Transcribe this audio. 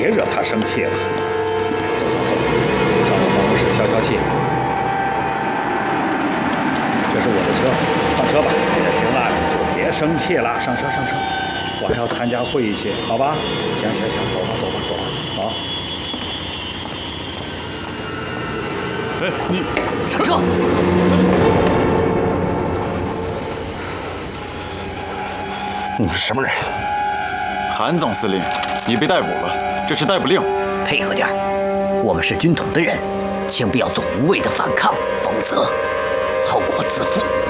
别惹他生气了。走走走，上我办公室消消气。这是我的车，上车吧。也行了，你就别生气了，上车上车。我还要参加会议去，好吧？行行行，走吧走吧走吧，好。 哎，你上车， 上车！ 你们是什么人？ 韩总司令，你被逮捕了，这是逮捕令。 配合点儿，我们是军统的人，请不要做无谓的反抗，否则后果自负。